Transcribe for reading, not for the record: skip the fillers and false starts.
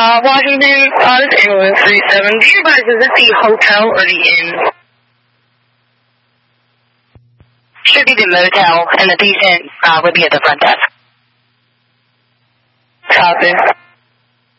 Washington, this is ambulance 37. Do you guys visit the hotel or the inn? Should be the motel, and the patient would be at the front desk. Copy.